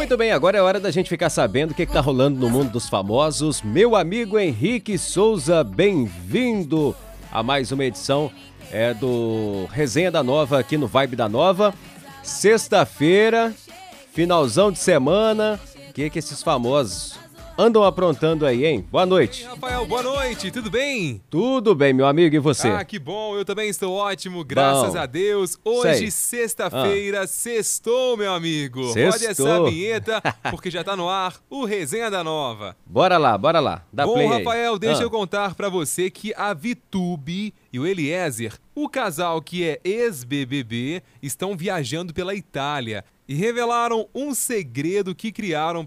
Muito bem, agora é hora da gente ficar sabendo o que tá rolando no mundo dos famosos. Meu amigo Henrique Souza, bem-vindo a mais uma edição do Resenha da Nova aqui no Vibe da Nova. Sexta-feira, finalzão de semana, o que esses famosos andam aprontando aí, hein? Boa noite. E aí, Rafael, boa noite, tudo bem? Tudo bem, meu amigo, e você? Ah, que bom, eu também estou ótimo, graças a Deus. Hoje, sexta-feira, sextou, meu amigo. Sextou. Roda essa vinheta, porque já tá no ar o Resenha da Nova. Bora lá, dá Bom, play aí. Rafael, deixa eu contar pra você que a Vitube e o Eliezer, o casal que é ex-BBB, estão viajando pela Itália e revelaram um segredo que criaram